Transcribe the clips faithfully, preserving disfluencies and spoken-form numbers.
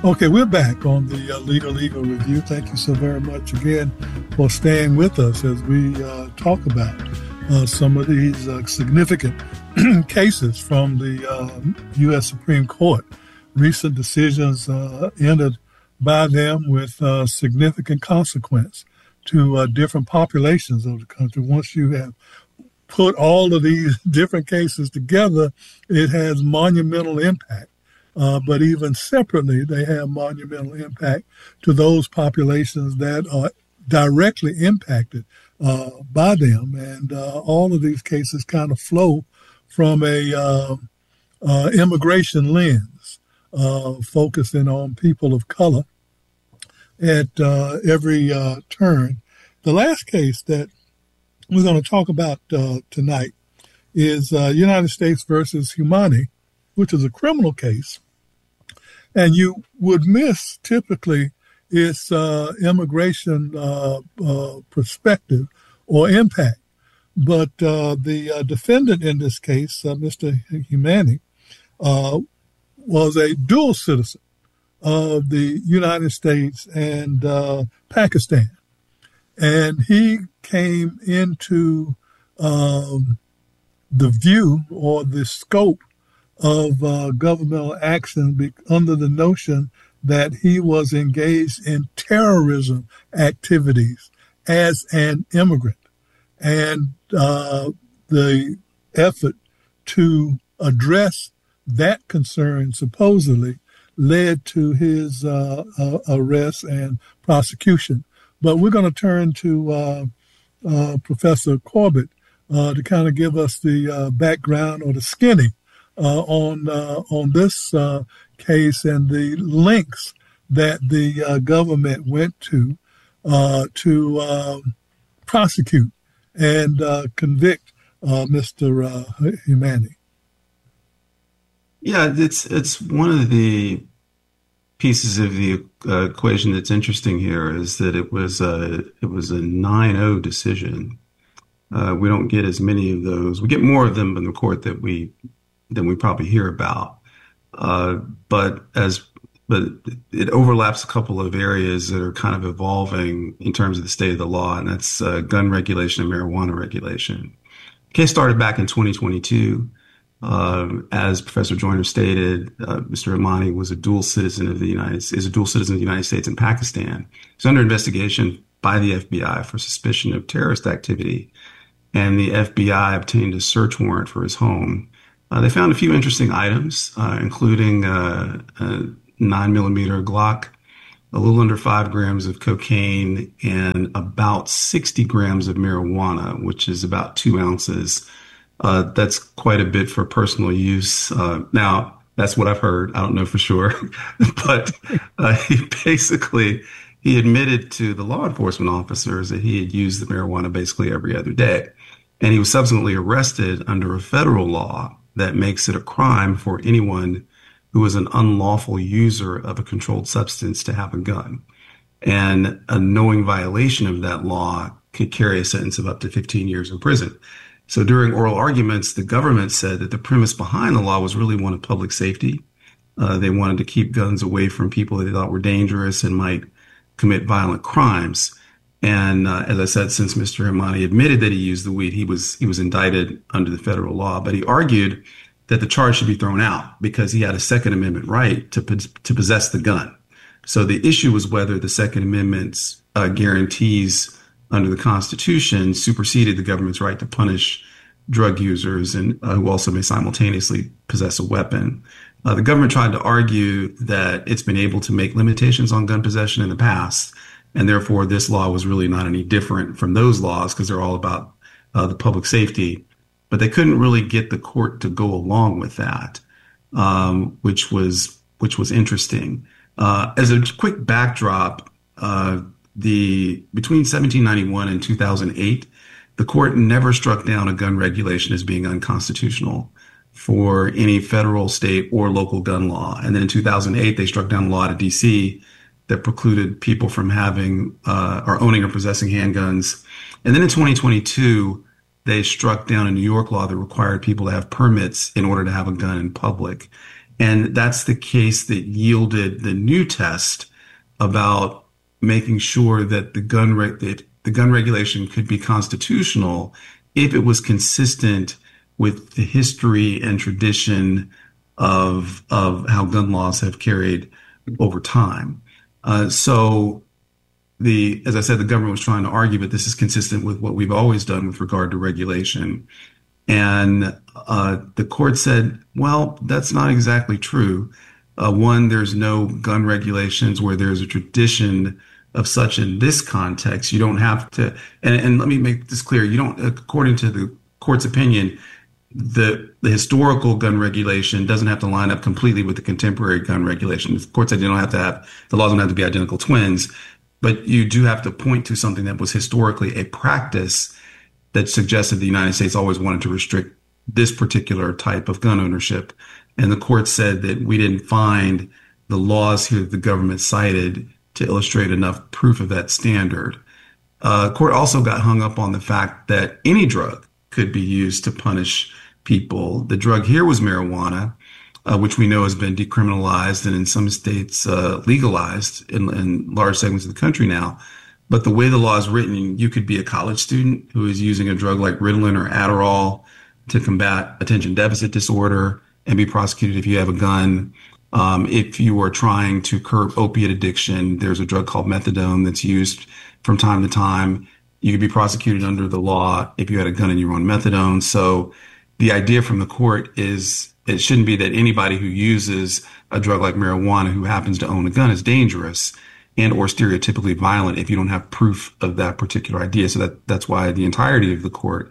Okay, we're back on the uh, Legal Eagle Review. Thank you so very much again for staying with us as we uh, talk about uh, some of these uh, significant cases from the uh, U S Supreme Court. Recent decisions uh, entered by them with uh, significant consequence to uh, different populations of the country. Once you have put all of these different cases together, it has monumental impact. Uh, but even separately, they have monumental impact to those populations that are directly impacted uh, by them. And uh, all of these cases kind of flow from a uh, uh, immigration lens, uh, focusing on people of color at uh, every uh, turn. The last case that we're going to talk about uh, tonight is uh, United States versus Humani, which is a criminal case. And you would miss typically its uh, immigration uh, uh, perspective or impact. But uh, the uh, defendant in this case, uh, Mister Humani, uh, was a dual citizen of the United States and uh, Pakistan. And he came into um, the view or the scope of uh, governmental action be- under the notion that he was engaged in terrorism activities as an immigrant. And uh, the effort to address that concern supposedly led to his uh, uh, arrest and prosecution. But we're going to turn to uh, uh, Professor Corbett uh, to kind of give us the uh, background or the skinny Uh, on uh, on this uh, case and the lengths that the uh, government went to uh, to uh, prosecute and uh, convict uh, Mister Uh, Humani. Yeah, it's it's one of the pieces of the uh, equation that's interesting here is that it was a it was a nine oh decision. Uh, we don't get as many of those. We get more of them in the court that we. than we probably hear about. Uh, but as but it overlaps a couple of areas that are kind of evolving in terms of the state of the law, and that's uh, gun regulation and marijuana regulation. The case started back in twenty twenty-two. Um, as Professor Joyner stated, uh, Mister Humani was a dual citizen of the United States, is a dual citizen of the United States and Pakistan. He's under investigation by the F B I for suspicion of terrorist activity, and the F B I obtained a search warrant for his home. Uh, they found a few interesting items, uh, including uh, a nine millimeter Glock, a little under five grams of cocaine, and about sixty grams of marijuana, which is about two ounces. Uh, that's quite a bit for personal use. Uh, now, that's what I've heard. I don't know for sure. But uh, he basically, he admitted to the law enforcement officers that he had used the marijuana basically every other day. And he was subsequently arrested under a federal law that makes it a crime for anyone who is an unlawful user of a controlled substance to have a gun. And a knowing violation of that law could carry a sentence of up to fifteen years in prison. So during oral arguments, the government said that the premise behind the law was really one of public safety. Uh, they wanted to keep guns away from people that they thought were dangerous and might commit violent crimes. And uh, as I said, since Mister Humani admitted that he used the weed, he was he was indicted under the federal law. But he argued that the charge should be thrown out because he had a Second Amendment right to to possess the gun. So the issue was whether the Second Amendment's uh, guarantees under the Constitution superseded the government's right to punish drug users and uh, who also may simultaneously possess a weapon. Uh, the government tried to argue that it's been able to make limitations on gun possession in the past, and therefore this law was really not any different from those laws because they're all about uh, the public safety. But they couldn't really get the court to go along with that, um, which was which was interesting. Uh, as a quick backdrop, uh, the between seventeen ninety-one and two thousand eight, the court never struck down a gun regulation as being unconstitutional for any federal, state, or local gun law. And then in two thousand eight, they struck down a law out of D C that precluded people from having uh, or owning or possessing handguns. And then in twenty twenty-two, they struck down a New York law that required people to have permits in order to have a gun in public. And that's the case that yielded the new test about making sure that the gun re- that the gun regulation could be constitutional if it was consistent with the history and tradition of of how gun laws have carried over time. Uh, so the as I said, the government was trying to argue, but this is consistent with what we've always done with regard to regulation. And uh, the court said, well, that's not exactly true. Uh, one, there's no gun regulations where there's a tradition of such in this context. You don't have to, and, and let me make this clear. You don't, according to the court's opinion, the the historical gun regulation doesn't have to line up completely with the contemporary gun regulation. The court said you don't have to have, the laws don't have to be identical twins, but you do have to point to something that was historically a practice that suggested the United States always wanted to restrict this particular type of gun ownership. And the court said that we didn't find the laws here that the government cited to illustrate enough proof of that standard. Uh, court also got hung up on the fact that any drug could be used to punish people. The drug here was marijuana, uh, which we know has been decriminalized and in some states uh, legalized in, in large segments of the country now. But the way the law is written, you could be a college student who is using a drug like Ritalin or Adderall to combat attention deficit disorder and be prosecuted if you have a gun. Um, if you are trying to curb opiate addiction, there's a drug called methadone that's used from time to time. You could be prosecuted under the law if you had a gun and you were on methadone. So the idea from the court is it shouldn't be that anybody who uses a drug like marijuana who happens to own a gun is dangerous and or stereotypically violent if you don't have proof of that particular idea. So that that's why the entirety of the court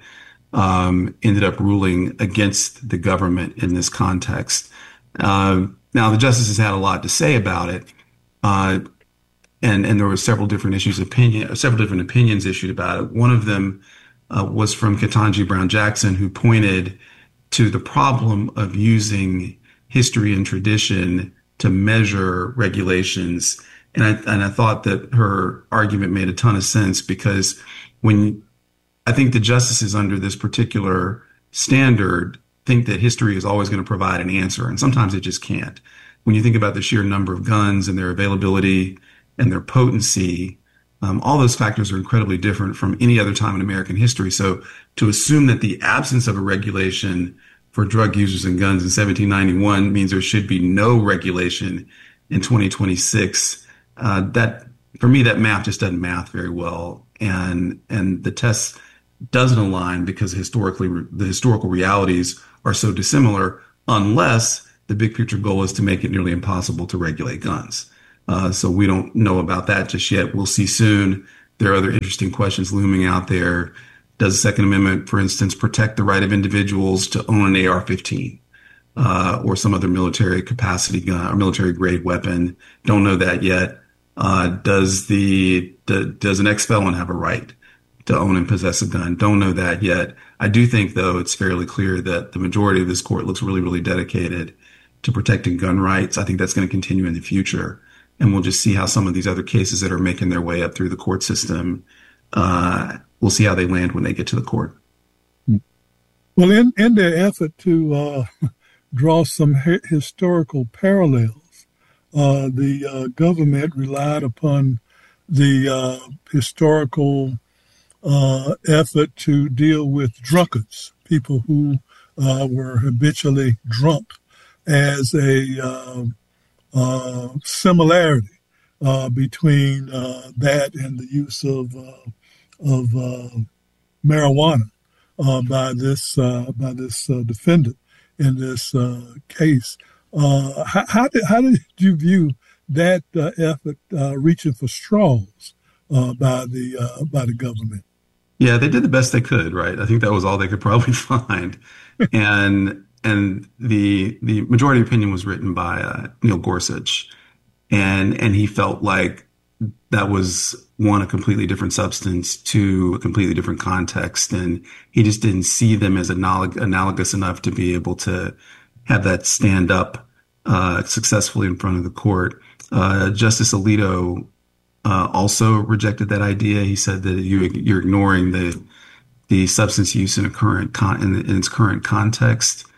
um, ended up ruling against the government in this context. Uh, now, the justices had a lot to say about it, uh, and and there were several different issues, opinion, several different opinions issued about it. One of them uh, was from Ketanji Brown Jackson, who pointed to the problem of using history and tradition to measure regulations. And I, and I thought that her argument made a ton of sense because when I think the justices under this particular standard think that history is always going to provide an answer, and sometimes it just can't. When you think about the sheer number of guns and their availability and their potency, um, all those factors are incredibly different from any other time in American history. So to assume that the absence of a regulation for drug users and guns in seventeen ninety-one means there should be no regulation in twenty twenty-six, Uh, that for me, that math just doesn't math very well, and and the test doesn't align because historically the historical realities are so dissimilar. Unless the big picture goal is to make it nearly impossible to regulate guns, uh, so we don't know about that just yet. We'll see soon. There are other interesting questions looming out there. Does the Second Amendment, for instance, protect the right of individuals to own an A R fifteen? Uh, or some other military capacity gun or military grade weapon? Don't know that yet. Uh, does the, the does an ex-felon have a right to own and possess a gun? Don't know that yet. I do think, though, it's fairly clear that the majority of this court looks really, really dedicated to protecting gun rights. I think that's going to continue in the future. And we'll just see how some of these other cases that are making their way up through the court system, uh, we'll see how they land when they get to the court. Well, in, in their effort to uh, draw some hi- historical parallels, uh, the uh, government relied upon the uh, historical uh, effort to deal with drunkards, people who uh, were habitually drunk, as a uh, uh, similarity uh, between uh, that and the use of uh, of uh, marijuana uh, by this uh, by this uh, defendant in this uh, case. Uh, how, how did how did you view that uh, effort uh, reaching for straws uh, by the uh, by the government? Yeah, they did the best they could, right? I think that was all they could probably find, and and the the majority opinion was written by uh, Neil Gorsuch, and and he felt like that was, one, a completely different substance, two, a completely different context, and he just didn't see them as analog- analogous enough to be able to have that stand up uh, successfully in front of the court. Uh, Justice Alito uh, also rejected that idea. He said that you, you're ignoring the the substance use in a current con- in, in its current context.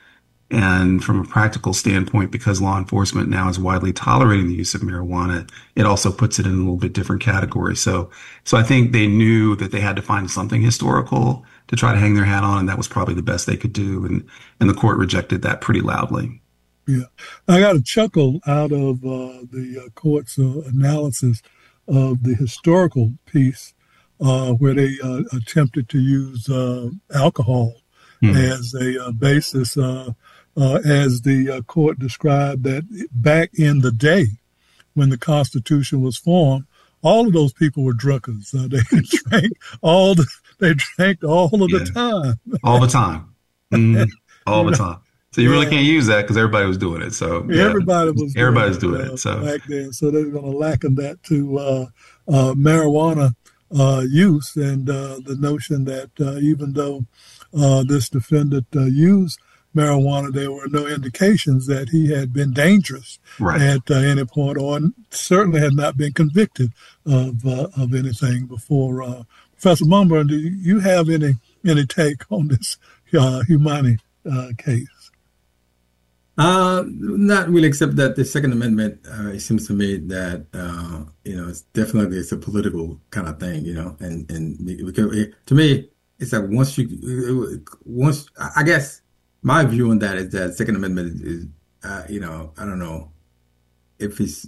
And from a practical standpoint, because law enforcement now is widely tolerating the use of marijuana, it also puts it in a little bit different category. So, so I think they knew that they had to find something historical to try to hang their hat on, and that was probably the best they could do. And, and the court rejected that pretty loudly. Yeah. I got a chuckle out of uh, the uh, court's uh, analysis of the historical piece uh, where they uh, attempted to use uh, alcohol hmm. as a uh, basis, uh, uh, as the uh, court described that back in the day when the Constitution was formed, all of those people were drunkards. Uh, they drank all the, they drank all of yeah. the time. all the time. Mm, all the time. So you yeah. really can't use that because everybody was doing it. So yeah, everybody was doing everybody's it, doing uh, it. So back then, so they're going to liken that to uh, uh, marijuana uh, use, and uh, the notion that uh, even though uh, this defendant uh, used marijuana, there were no indications that he had been dangerous right. at uh, any point, or certainly had not been convicted of uh, of anything before. Uh, Professor Mumborn, do you have any any take on this uh, Humani uh, case? Uh, not really, except that the Second Amendment, uh, it seems to me that, uh, you know, it's definitely, it's a political kind of thing, you know, and, and because it, to me, it's like once you, once, I guess my view on that is that Second Amendment is, uh, you know, I don't know if it's,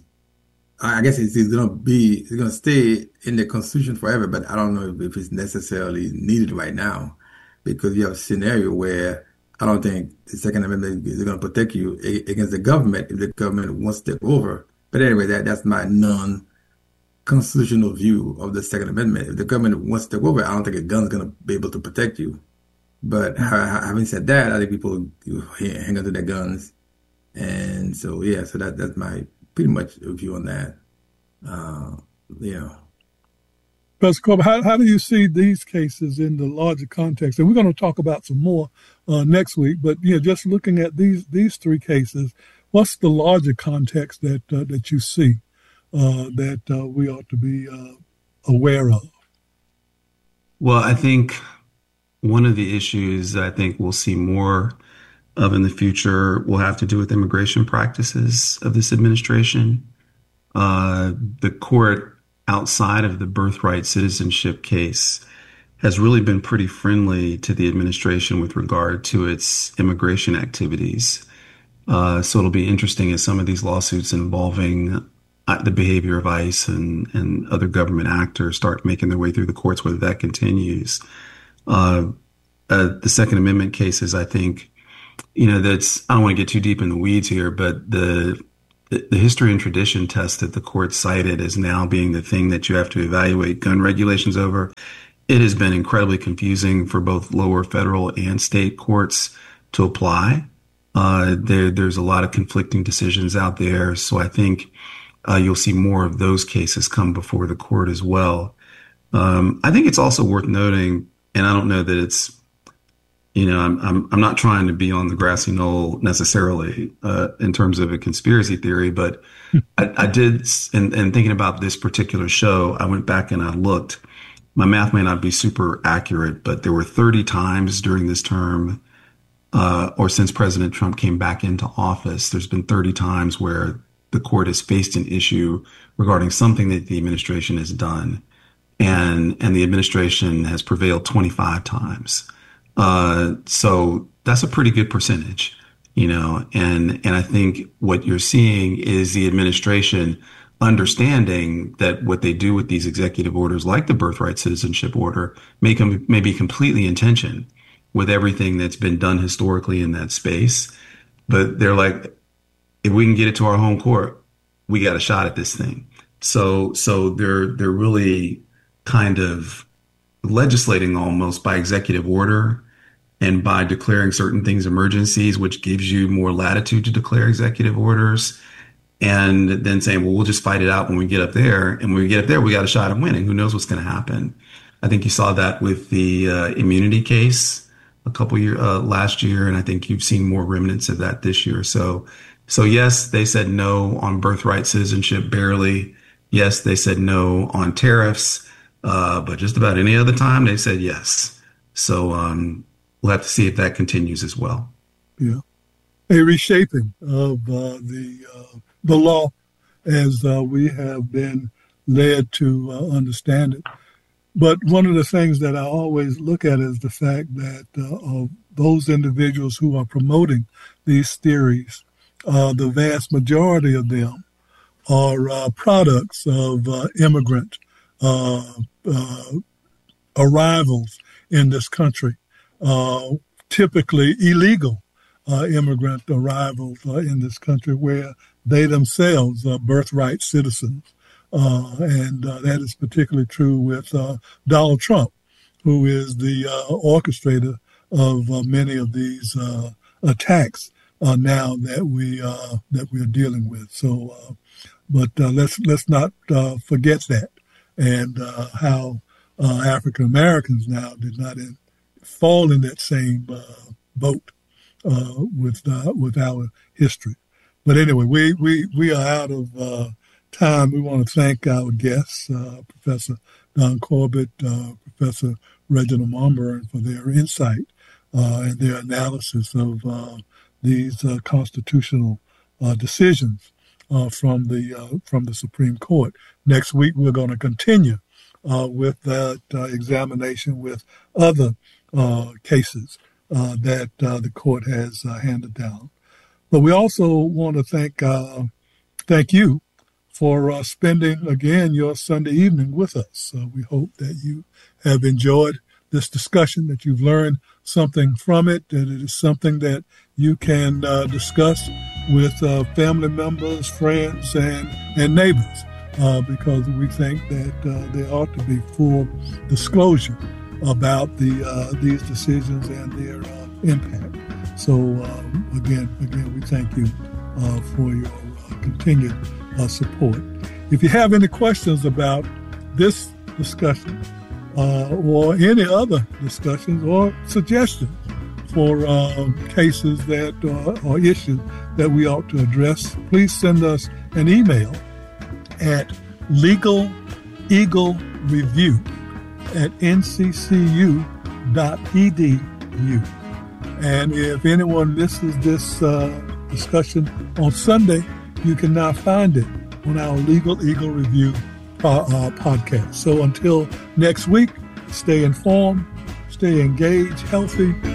I guess it's, it's going to be, it's going to stay in the Constitution forever, but I don't know if it's necessarily needed right now, because you have a scenario where I don't think the Second Amendment is going to protect you against the government if the government wants to take over. But anyway, that, that's my non-constitutional view of the Second Amendment. If the government wants to take over, I don't think a gun's going to be able to protect you. But having said that, I think people hang on to their guns. And so, yeah, so that that's my pretty much view on that. Uh, yeah. Professor Corbett, how, how do you see these cases in the larger context? And we're going to talk about some more uh, next week, but you know, just looking at these these three cases, what's the larger context that uh, that you see uh, that uh, we ought to be uh, aware of? Well, I think one of the issues that I think we'll see more of in the future will have to do with immigration practices of this administration. Uh, the court, outside of the birthright citizenship case, has really been pretty friendly to the administration with regard to its immigration activities. Uh, so it'll be interesting as some of these lawsuits involving the behavior of ICE and, and other government actors start making their way through the courts, whether that continues. Uh, uh, the Second Amendment cases, I think, you know, that's, I don't want to get too deep in the weeds here, but the The history and tradition test that the court cited as now being the thing that you have to evaluate gun regulations over, it has been incredibly confusing for both lower federal and state courts to apply. Uh, there, there's a lot of conflicting decisions out there. So I think uh, you'll see more of those cases come before the court as well. Um, I think it's also worth noting, and I don't know that it's, You know, I'm I'm I'm not trying to be on the grassy knoll necessarily uh, in terms of a conspiracy theory, but I, I did. And, and thinking about this particular show, I went back and I looked. My math may not be super accurate, but there were thirty times during this term, uh, or since President Trump came back into office, there's been thirty times where the court has faced an issue regarding something that the administration has done, and and the administration has prevailed twenty-five times. Uh, so that's a pretty good percentage, you know, and, and I think what you're seeing is the administration understanding that what they do with these executive orders, like the birthright citizenship order, may, com- may be completely in tension with everything that's been done historically in that space. But they're like, if we can get it to our home court, we got a shot at this thing. So, so they're, they're really kind of legislating almost by executive order and by declaring certain things emergencies, which gives you more latitude to declare executive orders, and then saying, well, we'll just fight it out when we get up there. And when we get up there, we got a shot at winning. Who knows what's going to happen? I think you saw that with the uh, immunity case a couple year uh, last year, and I think you've seen more remnants of that this year. So, so yes, they said no on birthright citizenship, barely. Yes, they said no on tariffs, uh, but just about any other time they said yes. So um, we'll have to see if that continues as well. Yeah. a reshaping of uh, the uh, the law as uh, we have been led to uh, understand it. But one of the things that I always look at is the fact that uh, of those individuals who are promoting these theories, uh, the vast majority of them are uh, products of uh, immigrant uh, uh, arrivals in this country, uh, typically illegal uh, immigrant arrivals uh, in this country where they themselves are birthright citizens. Uh, and uh, that is particularly true with uh, Donald Trump, who is the uh, orchestrator of uh, many of these uh, attacks uh, now that we uh, that we are dealing with. So, uh, but uh, let's let's not uh, forget that, and uh, how uh, African Americans now did not in, fall in that same uh, boat uh, with uh, with our history. But anyway, we we we are out of uh, time. We want to thank our guests, uh, Professor Don Corbett, uh, Professor Reginald Monburn, for their insight uh, and their analysis of uh, these uh, constitutional uh, decisions uh, from the uh, from the Supreme Court. Next week, we're going to continue uh, with that uh, examination with other uh, cases uh, that uh, the court has uh, handed down. But we also want to thank uh, thank you for uh, spending, again, your Sunday evening with us. Uh, we hope that you have enjoyed this discussion, that you've learned something from it, that it is something that you can uh, discuss with uh, family members, friends, and, and neighbors, uh, because we think that uh, there ought to be full disclosure about the uh, these decisions and their uh, impact. So, um, again, again, we thank you uh, for your uh, continued Uh, support. If you have any questions about this discussion uh, or any other discussions or suggestions for uh, cases that uh, or issues that we ought to address, please send us an email at legal eagle review at n c c u dot e d u. And if anyone misses this uh, discussion on Sunday, you can now find it on our Legal Eagle Review uh, uh, podcast. So until next week, stay informed, stay engaged, healthy,